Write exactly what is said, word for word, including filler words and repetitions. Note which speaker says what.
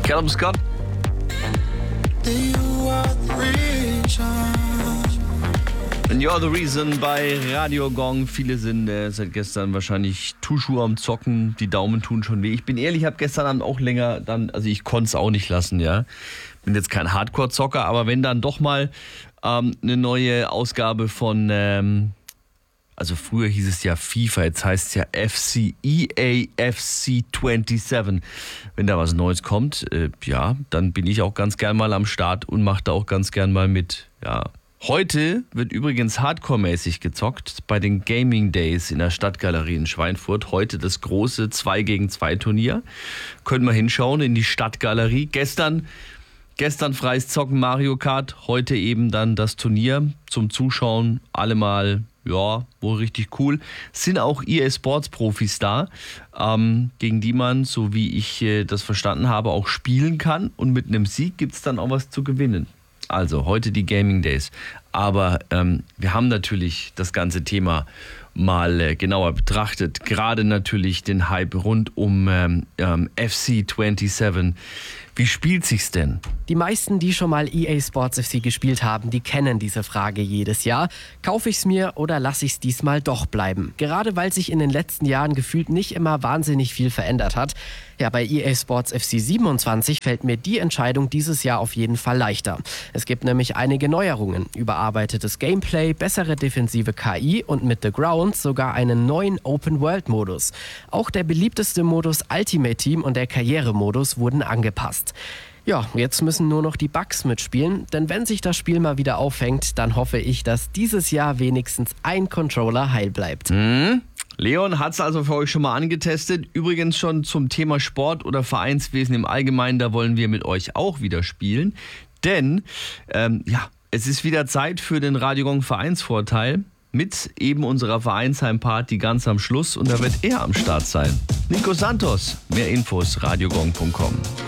Speaker 1: Callum Scott. And you're the reason bei Radio Gong. Viele sind äh, seit gestern wahrscheinlich Tuschuh am Zocken. Die Daumen tun schon weh. Ich bin ehrlich, ich habe gestern Abend auch länger dann, also ich konnte es auch nicht lassen, ja. Bin jetzt kein Hardcore-Zocker, aber wenn dann doch mal ähm, eine neue Ausgabe von, ähm, also früher hieß es ja FIFA, jetzt heißt es ja F C, E A F C siebenundzwanzig. Wenn da was Neues kommt, äh, ja, dann bin ich auch ganz gern mal am Start und mache da auch ganz gern mal mit, ja. Heute wird übrigens hardcore-mäßig gezockt bei den Gaming Days in der Stadtgalerie in Schweinfurt. Heute das große zwei gegen zwei Turnier. Können wir hinschauen in die Stadtgalerie. Gestern, gestern freies Zocken Mario Kart. Heute eben dann das Turnier zum Zuschauen. Alle mal, ja, wohl richtig cool. Es sind auch E A Sports Profis da, ähm, gegen die man, so wie ich äh, das verstanden habe, auch spielen kann. Und mit einem Sieg gibt es dann auch was zu gewinnen. Also heute die Gaming Days. Aber ähm, wir haben natürlich das ganze Thema mal äh, genauer betrachtet. Gerade natürlich den Hype rund um ähm, ähm, F C siebenundzwanzig. Wie spielt sich's denn?
Speaker 2: Die meisten, die schon mal E A Sports F C gespielt haben, die kennen diese Frage jedes Jahr. Kaufe ich's mir oder lasse ich's diesmal doch bleiben? Gerade weil sich in den letzten Jahren gefühlt nicht immer wahnsinnig viel verändert hat. Ja, bei E A Sports F C siebenundzwanzig fällt mir die Entscheidung dieses Jahr auf jeden Fall leichter. Es gibt nämlich einige Neuerungen. Überarbeitetes Gameplay, bessere defensive K I und mit The Grounds sogar einen neuen Open-World-Modus. Auch der beliebteste Modus Ultimate Team und der Karrieremodus wurden angepasst. Ja, jetzt müssen nur noch die Bugs mitspielen, denn wenn sich das Spiel mal wieder auffängt, dann hoffe ich, dass dieses Jahr wenigstens ein Controller heil bleibt.
Speaker 1: Hm? Leon hat es also für euch schon mal angetestet. Übrigens schon zum Thema Sport oder Vereinswesen im Allgemeinen, da wollen wir mit euch auch wieder spielen. Denn, ähm, ja, es ist wieder Zeit für den Radio Gong Vereinsvorteil mit eben unserer Vereinsheimparty ganz am Schluss. Und da wird er am Start sein. Nico Santos, mehr Infos, radiogong punkt com.